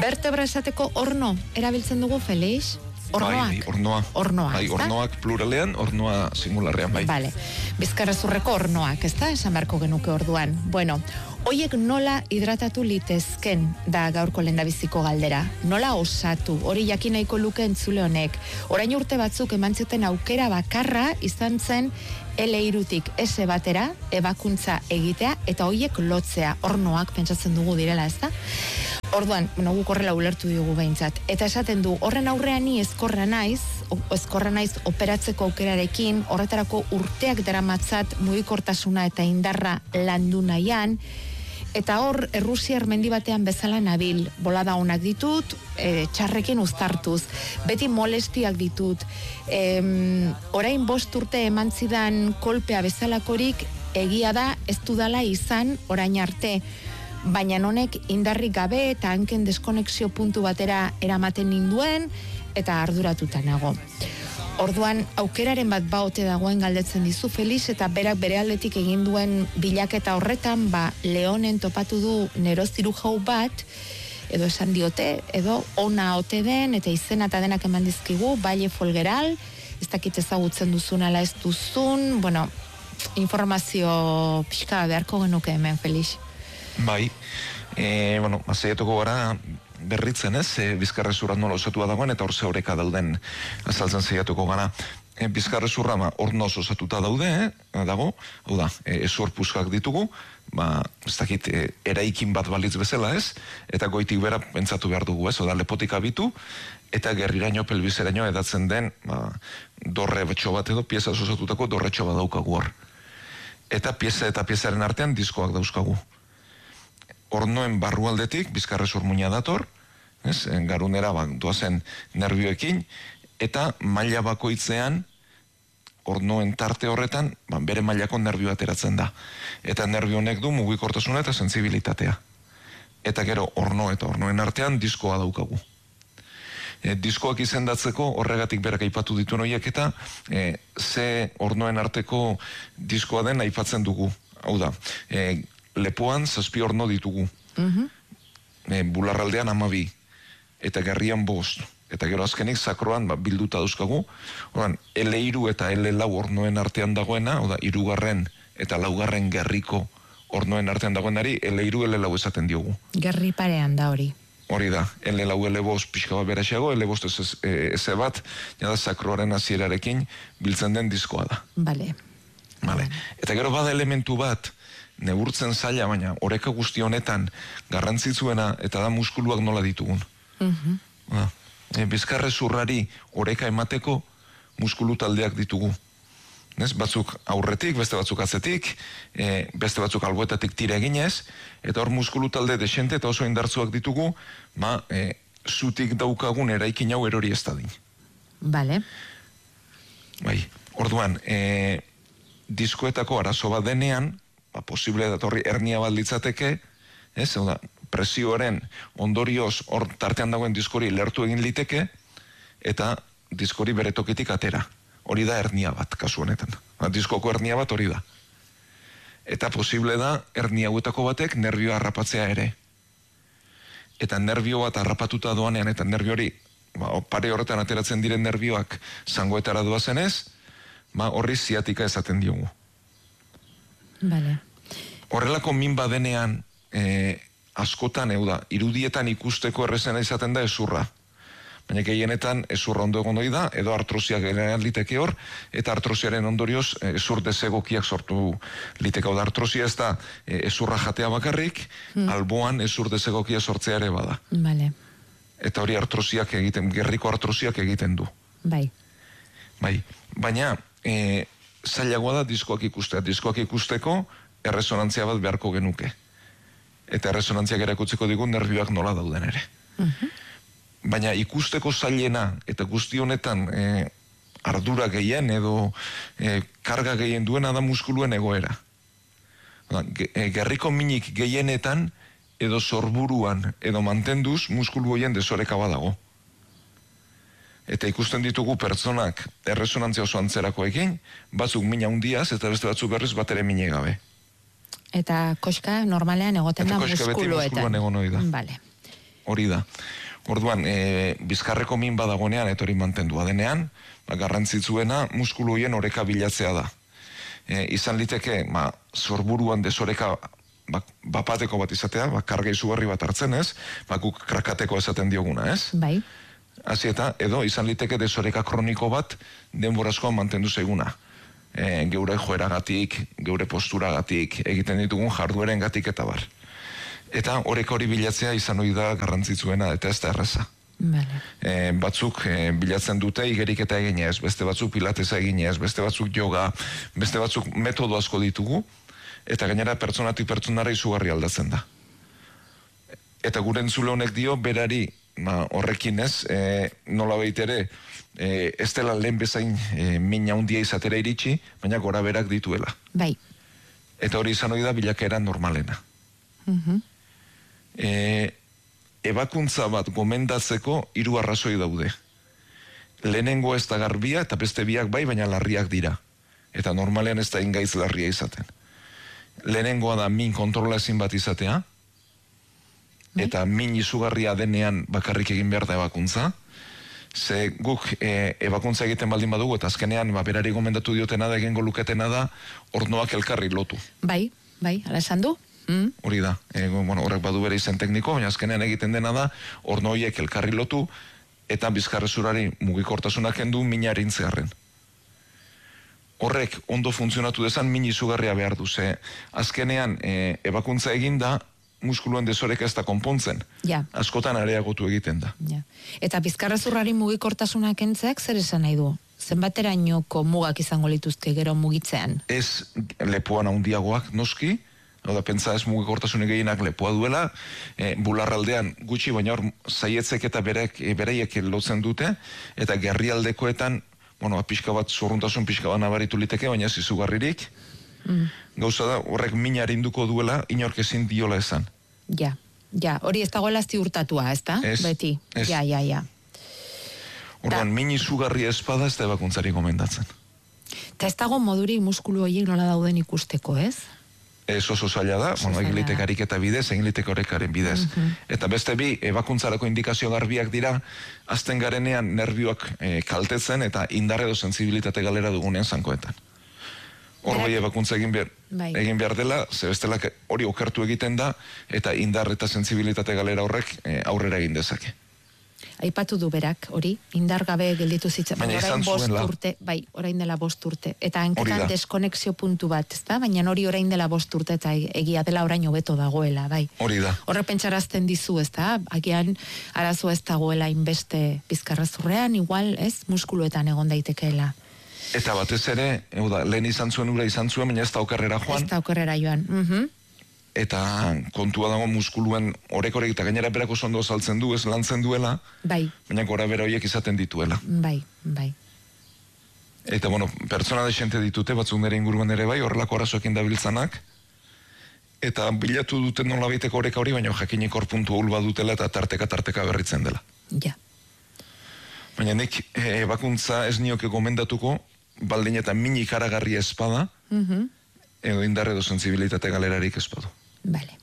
Vertebra esateko orno, erabiltzen dugu, Felix? Ornoak? Bai, ornoa. Bai, ornoak pluralean, ornoa singularrean, bai. Vale. Bizkarrezurreko ornoak, ez da? Esan beharko genuke orduan. Bueno, hoiek nola hidratatu litezken da gaurko lehendabiziko galdera. Nola osatu, hori jakin nahiko luke entzule honek. Orain urte batzuk eman zuten aukera bakarra izan zen L3tik S batera ebakuntza egitea eta hoiek lotzea. Ornoak pentsatzen dugu direla, ez da? Orduan, guk horrela ulertu dugu behintzat. Eta esaten du, horren aurrean ni ezkorra naiz operatzeko aukerarekin, horretarako urteak daramatzat mugikortasuna eta indarra landu nahian, eta hor, Errusiar mendi batean bezala nabil, bolada onak ditut, txarrekin uztartuz, beti molestiak ditut, orain 5 urte eman zidan kolpea bezalakorik, egia da, ez dudala izan orain arte, baina honek indarrik gabe eta hanken deskonexio puntu batera eramaten ninduen eta arduratuta nago. Orduan, aukeraren bat baote dagoen galdetzen dizu Felix, eta berak bere aldetik egin duen bilaketa horretan, Leonen topatu du neurozirujau bat, edo esan diote, edo ona ote den, eta izena eta denak eman dizkigu, Valle Folgueral, ez dakit ezagutzen duzun ala ez duzun, bueno, informazio pixka beharko genuke hemen, Felix. Bai, azaiatuko gara berritzen ez, bizkarrezurra nola osatua dagoen eta horze horeka dauden azaltzen zaiatuko gara. Bizkarrezurra ornoz osatuta dago, hau da, ezur puskak ditugu, ez dakit, eraikin bat balitz bezala ez, eta goitik bera pentsatu behar dugu ez, oda lepotik abitu, eta gerriraino, pelbizeraino edatzen den, dorre betxo bat edo, pieza osatutako dorretxo bat daukagu hor. Eta piezaren artean diskoak dauzkagu. Ornoen barrualdetik, bizkarrezur muina dator, garunera doazen nerbioekin, eta maila bakoitzean, ornoen tarte horretan, bere mailako nerbio ateratzen da. Eta nerbio honek du mugikortasuna eta sentsibilitatea. Eta gero orno eta ornoen artean diskoa daukagu. Diskoak izendatzeko horregatik berak aipatu dituen horiek eta ze ornoen arteko diskoa den aipatzen dugu. Hau da, lepoan 7 orno ditugu, bularraldean 12, eta gerrian 5, eta gero azkenik sakroan bilduta dauzkagu, L3 eta L4 ornoen artean dagoena, oda 3. eta 4. gerriko ornoen artean dagoenari L3, L4 esaten diogu. Gerri parean da hori. Hori da, L4, L5 pixka bat beraxeago, L5 ez bat, jada sakroaren hasierarekin biltzen den diskoa da. Bale. Eta gero bada elementu bat, neurtzen zaila, baina oreka guzti honetan garrantzitsuena eta da muskuluak nola ditugun. Bizkarrezurrari oreka emateko muskulu taldeak ditugu. Batzuk aurretik, beste batzuk atzetik, beste batzuk alboetatik tira eginez, eta hor muskulu talde desente eta oso indartzuak ditugu, zutik daukagun eraikin hau erori ez dadin. Bale. Bai, orduan, diskoetako arazo bat denean, posible datorri hernia bat litzateke, presioaren ondorioz hor tartean dagoen diskori lertu egin liteke, eta diskori bere tokitik atera. Hori da hernia bat, kasu honetan. Diskoko hernia bat hori da. Eta posible da hernia hauetako batek nerbioa harrapatzea ere. Eta nerbio bat harrapatuta doanean, eta nerbio hori, pare horretan ateratzen diren nerbioak zangoetara doazenez, horri ziatika esaten diogu. Bale. Horrelako min badenean, askotan, irudietan ikusteko errezena izaten da ezurra. Baina gehienetan ezurra ondo egon da, edo artrosiak generan liteke hor, eta artrosiaren ondorioz ezur desegokiak sortu liteke. Hau da, artrosia ez da ezurra jatea bakarrik, alboan ezur desegokia sortzea ere bada. Bale. Eta hori artrosiak egiten, gerriko artrosiak egiten du. Bai. Baina, zailagoa da diskoak ikustea. Diskoak ikusteko erresonantzia bat beharko genuke. Eta erresonantziak erakutziko digun nerbioak nola dauden ere. Baina ikusteko zailena eta guzti honetan ardura gehien edo karga gehien duena da muskuluen egoera. Gerriko minik gehienetan edo sorburuan edo mantenduz muskulu hoien desoreka badago. Eta ikusten ditugu pertsonak erresonantzia oso antzerako egin, batzuk mina handiaz eta beste batzuk berriz bat ere mine gabe. Eta koska normalean egoten da muskuluetan. Eta koska beti muskuluan egon hori da. Bale. hori da. Orduan, bizkarreko min badagonean, eta hori mantendua denean, garrantzitsuena muskulu horien oreka bilatzea da. Izan liteke, zorburuan desoreka bapateko bat izatea, karga izugarri bat hartzen ez, guk krakateko esaten dioguna ez. Bai. Hasi eta, edo izan liteke desoreka kroniko bat denborazkoan mantendu zaiguna. Geure joeragatik, geure posturagatik, egiten ditugun jardueren gatik eta bar. Eta oreka hori bilatzea izan hori da garrantzitsuena, eta ez da erraza. Vale. Batzuk bilatzen dute igeriketa eginez, beste batzuk pilatesa eginez, beste batzuk yoga, beste batzuk metodo asko ditugu, eta gainera pertsonatik pertsonara izugarri aldatzen da. Eta gure entzule honek dio, berari horrekin ez, nola baitere, ez dela lehen bezain min handia izatera iritsi, baina gora berak dituela. Bai. Eta hori izan hori da bilakaera normalena. Ebakuntza bat gomendatzeko 3 arrazoi daude. Lehenengo ez da garbia eta beste biak bai, baina larriak dira. Eta normalean ez da ingaitz larria izaten. Lehenengoa da min kontrola ezin bat izatea, eta min izugarria denean bakarrik egin behar da ebakuntza. Ze guk ebakuntza egiten baldin badugu, eta azkenean berari gomendatu diotena da, egingo luketena da, ornoak elkarri lotu. Bai, ala esan du. Hori da, horrek badu bere izen tekniko, baina azkenean egiten dena da, orno horiek elkarri lotu, eta bizkarrezurari mugikortasunak kendu minarintzearren. Horrek ondo funtzionatu dezan min izugarria behar du, ze azkenean ebakuntza egin da, muskuluen desoreka ez da konpontzen. Ja. Askotan areagotu egiten da. Ja. Eta bizkarrezurrari mugikortasunak kentzeak zer esan nahi du? Zenbaterainoko mugak izango lituzke gero mugitzean? Ez lepoan handiagoak noski, hau da, pentsa ez mugikortasunik gehienak lepoa duela, bularraldean gutxi, baina hor zaietzek eta bereiek lotzen dute, eta gerrialdekoetan, pixka bat zorruntasun pixka bat nabaritu liteke, baina ez izugarririk. Gauza da, horrek min arinduko duela, inork ezin diola esan. Ja, hori ez dagoela ziurtatua, ez da? Ez, beti. Ez. Ja. Orduan, min izugarria espada ez da ebakuntzari gomendatzen. Eta ez dago moduri muskulu horiek nola dauden ikusteko, ez? Ez oso zaila da, egin liteke ariketa bidez, egin liteke orekaren bidez. Eta beste bi, ebakuntzarako indikazio garbiak dira, azten garenean nerbioak kaltetzen eta indar edo sensibilitate galera dugunean zankoetan. Hor bai ebakuntza egin behar dela, ze bestela hori okertu egiten da, eta indar eta sensibilitate galera horrek aurrera egin dezake. Aipatu du berak, hori, indar gabe gelditu zitzen. Baina izan zuen la. Orain dela 5 urte. Eta hanketan deskonexio puntu bat, ez da? Baina hori orain dela 5 urte, eta egia dela orain hobeto dagoela, bai. Hori da. Horre pentsarazten dizu, ez da? Agian arazo ez dagoela inbeste bizkarrezurrean, igual, ez? Muskuluetan egon daitekeela. Eta batez ere, lehen izan zuen ura izan zuen, baina ez da okerrera joan. Ez da okerrera joan. Eta kontua dago muskuluen orek eta gainera berako ondo saltzen du, ez lantzen duela, bai. Baina gora bera horiek izaten dituela. Bai. Eta, pertsona desente ditute, batzuk nire inguruan ere bai, horrelako arazoekin dabiltzanak, eta bilatu duten nola baiteko oreka hori, baina jakinik hor puntu hul badutela eta tarteka berritzen dela. Ja. Baina nik ebakuntza ez nioke gomendatuko, baldin eta min ikaragarri espada, edo indar edo sensibilitate galerarik espadu. Bale.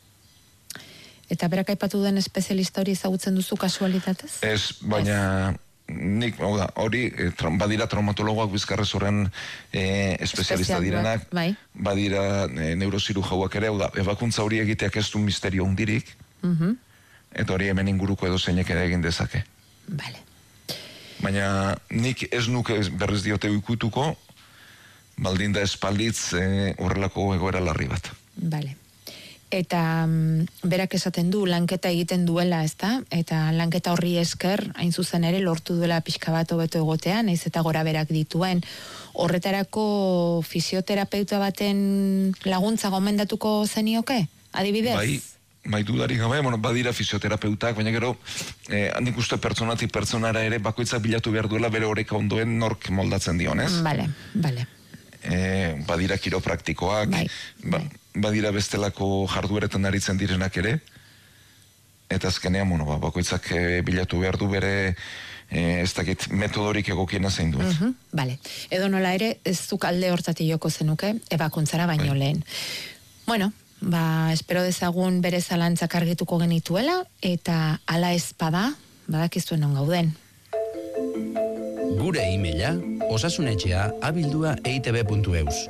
Eta berak aipatu den espezialista hori ezagutzen duzu kasualitatez? Ez, baina nik, hori, badira traumatologoak bizkarrezurrean espezialista direnak, bai. Badira neurozirujauak ere, ebakuntza hori egiteak ez du misterio hundirik, eta hori hemen inguruko edo zeinek ere egin dezake. Bale. Baina nik ez nuke berriz diote ikutuko, baldin da espalditz horrelako egoera larri bat. Bale. Eta berak esaten du, lanketa egiten duela, ez da? Eta lanketa horri esker, hain zuzen ere, lortu duela pixka bat hobeto egotean, naiz eta gora berak dituen. Horretarako fisioterapeuta baten laguntza gomendatuko zenioke? Adibidez? Bai dudarik gabe, badira fisioterapeutak, baina gero, handik uste pertsonatik pertsonara ere, bakoitzak bilatu behar duela bere oreka ondoen nork moldatzen dionez. Bale. Badira kiropraktikoak, badira bestelako jardueretan aritzen direnak ere, eta azkenean, bakoitzak bilatu behar du bere, ez dakit, metodorik egokiena zein duen. Bale, edo nola ere, ez zuk alde hortatik joko zenuke, ebakuntzara baino lehen. Bueno, espero dezagun bere zalantzak argituko genituela, eta hala ez bada, badakizuen on gauden. Gure e-maila osasunetxea@eitb.eus.